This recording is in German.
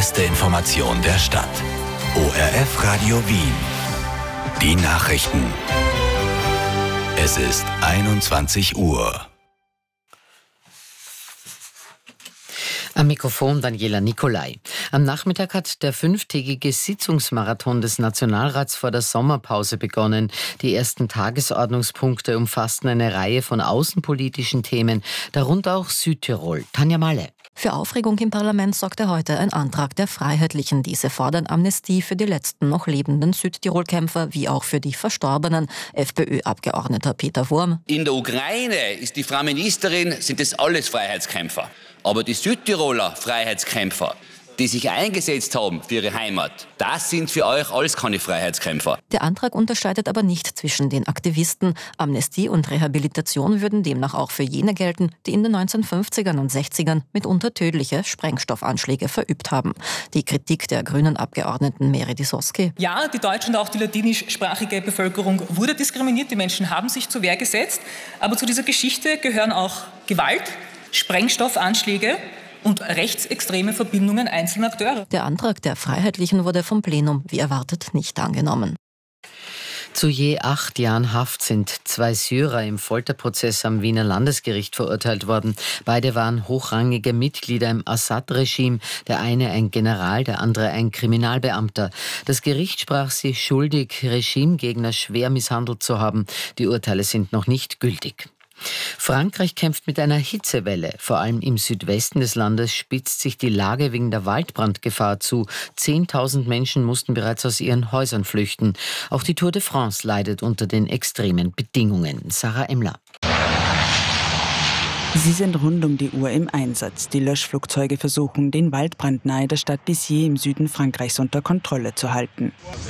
beste Information der Stadt. ORF Radio Wien. Die Nachrichten. Es ist 21 Uhr. Am Mikrofon Daniela Nicolai. Am Nachmittag hat der 5-tägige Sitzungsmarathon des Nationalrats vor der Sommerpause begonnen. Die ersten Tagesordnungspunkte umfassten eine Reihe von außenpolitischen Themen, darunter auch Südtirol. Tanja Malle. Für Aufregung im Parlament sorgte heute ein Antrag der Freiheitlichen. Diese fordern Amnestie für die letzten noch lebenden Südtirol-Kämpfer wie auch für die verstorbenen. FPÖ-Abgeordneter Peter Wurm. In der Ukraine ist die Frau Ministerin, sind das alles Freiheitskämpfer. Aber die Südtiroler Freiheitskämpfer, die sich eingesetzt haben für ihre Heimat, das sind für euch alles keine Freiheitskämpfer. Der Antrag unterscheidet aber nicht zwischen den Aktivisten. Amnestie und Rehabilitation würden demnach auch für jene gelten, die in den 1950ern und 60ern mitunter tödliche Sprengstoffanschläge verübt haben. Die Kritik der grünen Abgeordneten Meri Soski. Ja, die deutsche und auch die ladinischsprachige Bevölkerung wurde diskriminiert. Die Menschen haben sich zur Wehr gesetzt. Aber zu dieser Geschichte gehören auch Gewalt, Sprengstoffanschläge und rechtsextreme Verbindungen einzelner Akteure. Der Antrag der Freiheitlichen wurde vom Plenum, wie erwartet, nicht angenommen. Zu je 8 Jahren Haft sind 2 Syrer im Folterprozess am Wiener Landesgericht verurteilt worden. Beide waren hochrangige Mitglieder im Assad-Regime. Der eine ein General, der andere ein Kriminalbeamter. Das Gericht sprach sie schuldig, Regimegegner schwer misshandelt zu haben. Die Urteile sind noch nicht gültig. Frankreich kämpft mit einer Hitzewelle. Vor allem im Südwesten des Landes spitzt sich die Lage wegen der Waldbrandgefahr zu. 10.000 Menschen mussten bereits aus ihren Häusern flüchten. Auch die Tour de France leidet unter den extremen Bedingungen. Sarah Emmler. Sie sind rund um die Uhr im Einsatz. Die Löschflugzeuge versuchen, den Waldbrand nahe der Stadt Béziers im Süden Frankreichs unter Kontrolle zu halten.